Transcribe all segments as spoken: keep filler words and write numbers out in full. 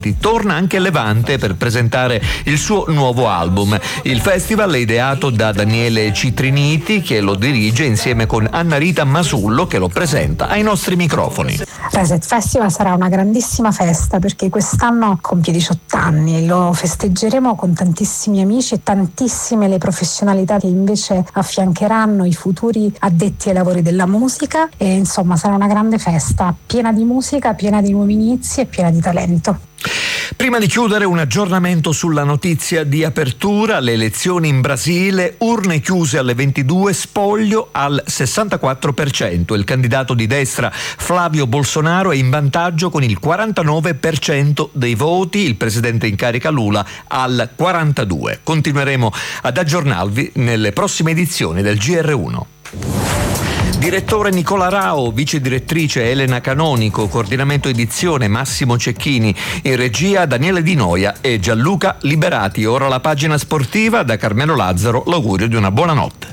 Torna anche Levante per presentare il suo nuovo album. Il festival è ideato da Daniele Citriniti, che lo dirige insieme con Anna Rita Masullo, che lo presenta ai nostri microfoni. Reset Festival sarà una grandissima festa perché quest'anno compie diciotto anni, lo festeggeremo con tantissimi amici e tantissime le professionalità che invece affiancheranno i futuri addetti ai lavori della musica, e insomma sarà una grande festa piena di musica, piena di nuovi inizi e piena di talento. Prima di chiudere, un aggiornamento sulla notizia di apertura: le elezioni in Brasile, urne chiuse alle ventidue, spoglio al sessantaquattro per cento. Il candidato di destra Flavio Bolsonaro è in vantaggio con il quarantanove per cento dei voti, il presidente in carica Lula al quarantadue per cento. Continueremo ad aggiornarvi nelle prossime edizioni del G R uno. Direttore Nicola Rao, vice direttrice Elena Canonico, coordinamento edizione Massimo Cecchini, in regia Daniele Di Noia e Gianluca Liberati. Ora la pagina sportiva, da Carmelo Lazzaro l'augurio di una buona notte.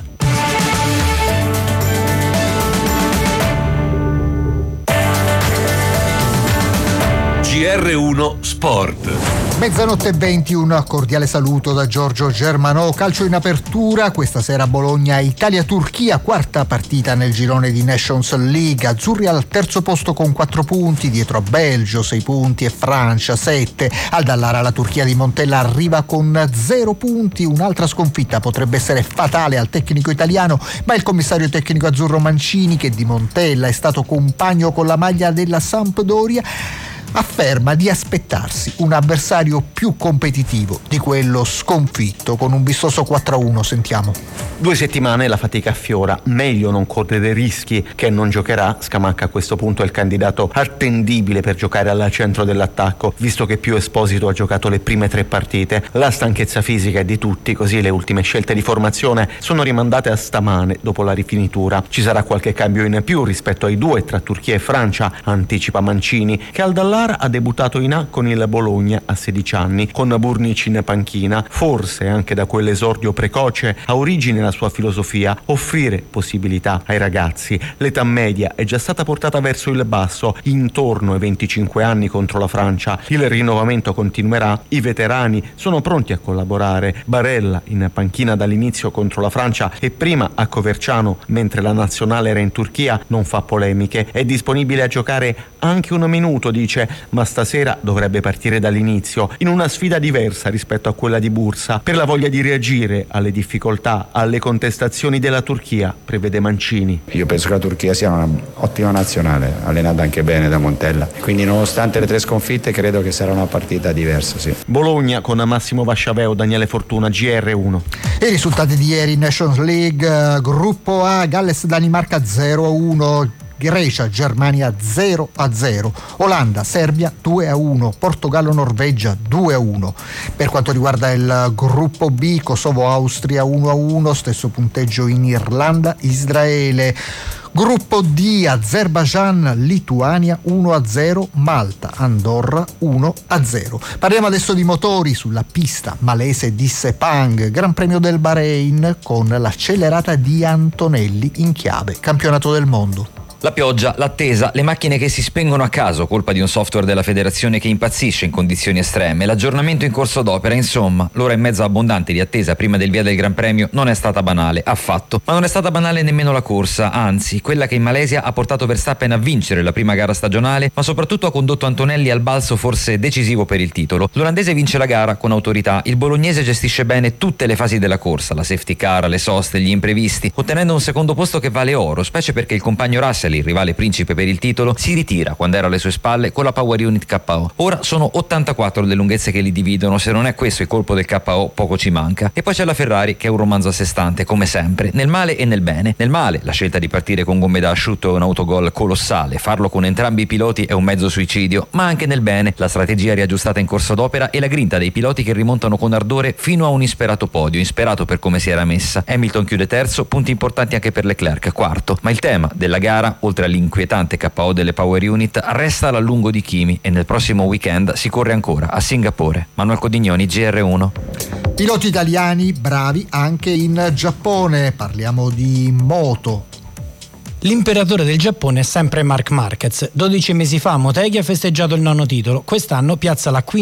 G R uno Sport. Mezzanotte e venti, un cordiale saluto da Giorgio Germanò. Calcio in apertura, questa sera Bologna Italia-Turchia, quarta partita nel girone di Nations League. Azzurri al terzo posto con quattro punti, dietro a Belgio sei punti e Francia sette. Al Dallara la Turchia di Montella arriva con zero punti, un'altra sconfitta potrebbe essere fatale al tecnico italiano, ma il commissario tecnico azzurro Mancini, che di Montella è stato compagno con la maglia della Sampdoria, afferma di aspettarsi un avversario più competitivo di quello sconfitto con un vistoso quattro a uno. Sentiamo. Due settimane la fatica affiora, meglio non correre rischi. Che non giocherà, Scamacca a questo punto è il candidato attendibile per giocare al centro dell'attacco, visto che più Esposito ha giocato le prime tre partite. La stanchezza fisica è di tutti, così le ultime scelte di formazione sono rimandate a stamane dopo la rifinitura. Ci sarà qualche cambio in più rispetto ai due tra Turchia e Francia, anticipa Mancini, che al Dallara ha debuttato in A con il Bologna a sedici anni, con Burnic in panchina. Forse anche da quell'esordio precoce ha origine la sua filosofia: offrire possibilità ai ragazzi. L'età media è già stata portata verso il basso, intorno ai venticinque anni contro la Francia. Il rinnovamento continuerà, i veterani sono pronti a collaborare. Barella in panchina dall'inizio contro la Francia e prima a Coverciano mentre la nazionale era in Turchia non fa polemiche, è disponibile a giocare anche un minuto, dice, ma stasera dovrebbe partire dall'inizio, in una sfida diversa rispetto a quella di Bursa, per la voglia di reagire alle difficoltà, alle contestazioni della Turchia, prevede Mancini. Io penso che la Turchia sia un'ottima nazionale, allenata anche bene da Montella, quindi nonostante le tre sconfitte credo che sarà una partita diversa, sì. Bologna con Massimo Vasciaveo, Daniele Fortuna, G R uno. I risultati di ieri in Nations League: gruppo A, Galles Danimarca zero a uno, Grecia Germania zero a zero, Olanda Serbia due a uno, Portogallo Norvegia due a uno. Per quanto riguarda il gruppo B, Kosovo Austria uno a uno, stesso punteggio in Irlanda Israele. Gruppo D, Azerbaijan Lituania uno a zero, Malta Andorra uno a zero. Parliamo adesso di motori sulla pista malese di Sepang, Gran Premio del Bahrain con l'accelerata di Antonelli in chiave campionato del mondo. La pioggia, l'attesa, le macchine che si spengono a caso, colpa di un software della federazione che impazzisce in condizioni estreme, l'aggiornamento in corso d'opera, insomma, l'ora e mezza abbondante di attesa prima del via del Gran Premio non è stata banale, affatto. Ma non è stata banale nemmeno la corsa, anzi, quella che in Malesia ha portato Verstappen a vincere la prima gara stagionale, ma soprattutto ha condotto Antonelli al balzo forse decisivo per il titolo. L'olandese vince la gara con autorità, il bolognese gestisce bene tutte le fasi della corsa, la safety car, le soste, gli imprevisti, ottenendo un secondo posto che vale oro, specie perché il compagno Russell, il rivale principe per il titolo, si ritira quando era alle sue spalle con la Power Unit K O. Ora sono ottantaquattro le lunghezze che li dividono, se non è questo il colpo del K O poco ci manca. E poi c'è la Ferrari, che è un romanzo a sé stante, come sempre, nel male e nel bene. Nel male, la scelta di partire con gomme da asciutto è un autogol colossale, farlo con entrambi i piloti è un mezzo suicidio, ma anche nel bene, la strategia riaggiustata in corso d'opera e la grinta dei piloti che rimontano con ardore fino a un insperato podio, insperato per come si era messa. Hamilton chiude terzo, punti importanti anche per Leclerc, quarto. Ma il tema della gara, oltre all'inquietante K O delle Power Unit, resta l'allungo di Kimi e nel prossimo weekend si corre ancora a Singapore. Manuel Codignoni, G R uno. Piloti italiani bravi anche in Giappone, parliamo di moto. L'imperatore del Giappone è sempre Marc Marquez. dodici mesi fa Motegi ha festeggiato il nono titolo, quest'anno piazza la quinta